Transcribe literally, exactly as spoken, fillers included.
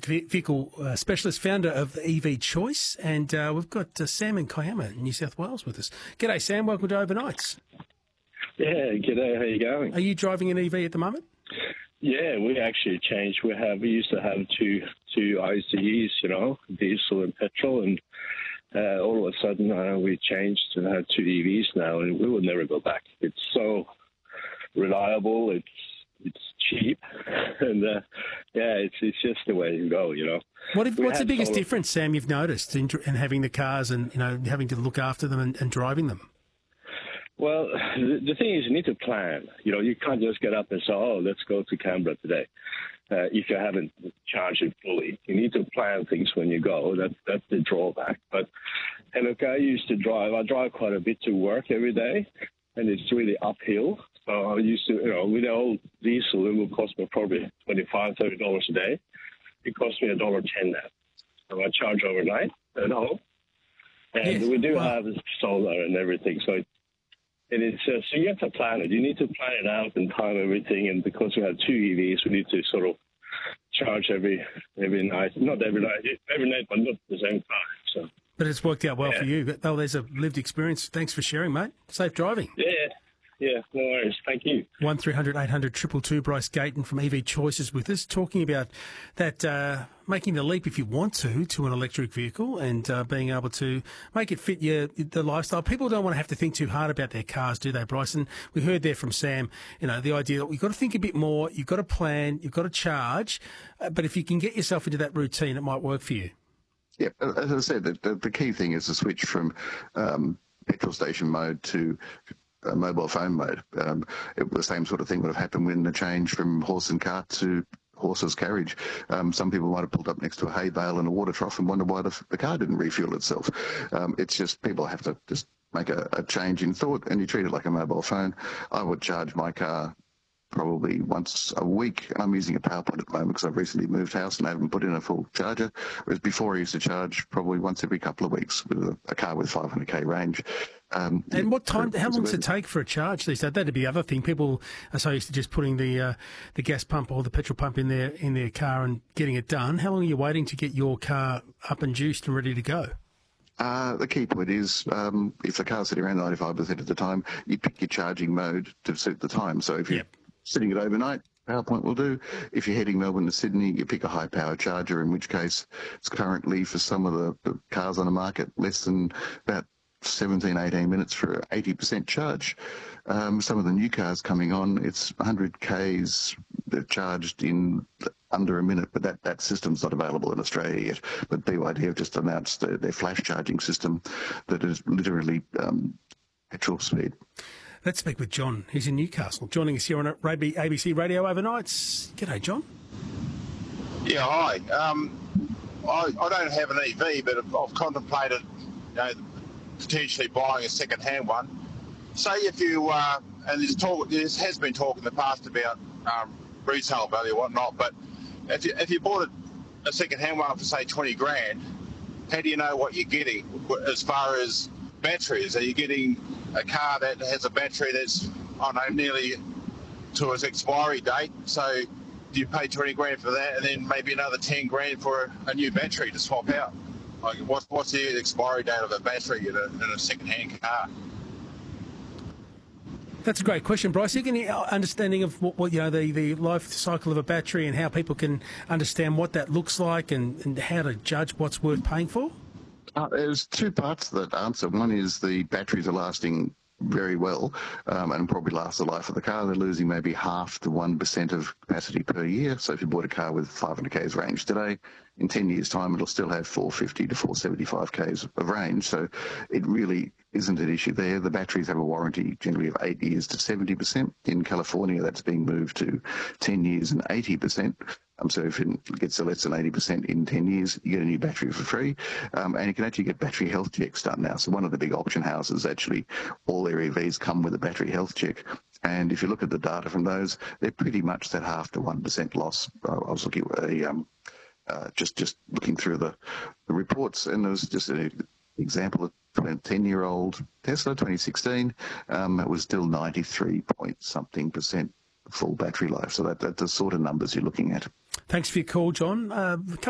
vehicle uh, specialist, founder of E V Choice, and uh, we've got uh, Sam in Kiama, New South Wales, with us. G'day, Sam. Welcome to Overnights. Yeah, g'day. How you going? Are you driving an E V at the moment? Yeah, we actually changed. We have we used to have two two I C Es, you know, diesel and petrol, and uh, all of a sudden uh, we changed to have two E Vs now, and we will never go back. It's so reliable. It's it's cheap, and uh, yeah, it's it's just the way to go, you know. What if, what's the biggest solar- difference, Sam, you've noticed in, in having the cars and you know having to look after them and, and driving them? Well, the, the thing is, you need to plan. You know, you can't just get up and say, "Oh, let's go to Canberra today." Uh, if you haven't charged it fully, you need to plan things when you go. That's that's the drawback. But and look, I used to drive. I drive quite a bit to work every day, and it's really uphill. So I used to, you know, with the old diesel, it will cost me probably twenty-five, thirty dollars a day. It costs me a dollar ten now. So I charge overnight at home, and Yes. we do Wow. have solar and everything. So. It, And it's uh, so you have to plan it. You need to plan it out and time everything. And because we have two E Vs, we need to sort of charge every every night. Not every night, every night, but not at the same time. So. But it's worked out well Yeah. for you. Oh, there's a lived experience. Thanks for sharing, mate. Safe driving. Yeah, yeah, no worries. Thank you. one three hundred eight hundred two two two. Bryce Gayton from E V Choices with us, talking about that uh, making the leap, if you want to, to an electric vehicle and uh, being able to make it fit your the lifestyle. People don't want to have to think too hard about their cars, do they, Bryce? And we heard there from Sam, you know, the idea that you've got to think a bit more, you've got to plan, you've got to charge, uh, but if you can get yourself into that routine, it might work for you. Yeah, as I said, the, the, the key thing is to switch from um, petrol station mode to uh, mobile phone mode. Um, it, the same sort of thing would have happened when the change from horse and cart to horse's carriage. Um, some people might have pulled up next to a hay bale and a water trough and wonder why the, the car didn't refuel itself. Um, it's just people have to just make a, a change in thought, and you treat it like a mobile phone. I would charge my car probably once a week. I'm using a PowerPoint at the moment because I've recently moved house and I haven't put in a full charger, whereas before I used to charge probably once every couple of weeks with a, a car with five hundred k range. Um, And what time? How long does it it's take for a charge these days? That'd be the other thing. People are so used to just putting the uh, the gas pump or the petrol pump in their in their car and getting it done. How long are you waiting to get your car up and juiced and ready to go? Uh, the key point is um, if the car's sitting around ninety-five percent of the time, you pick your charging mode to suit the time. So if you're Yep. sitting it overnight, PowerPoint will do. If you're heading Melbourne to Sydney, you pick a high power charger, in which case it's currently for some of the, the cars on the market less than about seventeen, eighteen minutes for an eighty percent charge. Um, some of the new cars coming on, it's one hundred k's they're charged in under a minute, but that, that system's not available in Australia yet. But B Y D have just announced their, their flash charging system that is literally um, petrol speed. Let's speak with John. He's in Newcastle, joining us here on A B C Radio Overnights. G'day, John. Yeah, hi. Um, I, I don't have an E V, but I've, I've contemplated, you know, potentially buying a second-hand one. Say if you, uh, and there's talk, there has been talk in the past about um, retail value and whatnot, but if you, if you bought a, a second-hand one for, say, twenty grand, how do you know what you're getting as far as batteries? Are you getting a car that has a battery that's, I don't know, nearly to its expiry date? So do you pay twenty grand for that and then maybe another ten grand for a, a new battery to swap out? Like, what's, what's the expiry date of a battery in a, in a second-hand car? That's a great question, Bryce. You get any understanding of what, what you know the, the life cycle of a battery and how people can understand what that looks like and, and how to judge what's worth paying for? Uh, there's two parts to that answer. One is the batteries are lasting very well um, and probably last the life of the car. They're losing maybe half to one percent of capacity per year. So if you bought a car with five hundred k's range today, in ten years' time, it'll still have four fifty to four seventy-five k's of range. So it really isn't an issue there. The batteries have a warranty generally of eight years to seventy percent. In California, that's being moved to ten years and eighty percent. Um, so if it gets to less than eighty percent in ten years, you get a new battery for free. Um, and you can actually get battery health checks done now. So one of the big auction houses, actually, all their E Vs come with a battery health check. And if you look at the data from those, they're pretty much that half to one percent loss. I was looking at a, um, uh, just, just looking through the, the reports, and there was just an example of a ten-year-old Tesla, twenty sixteen. Um, it was still ninety-three point something percent full battery life. So that, that's the sort of numbers you're looking at. Thanks for your call, John. Uh,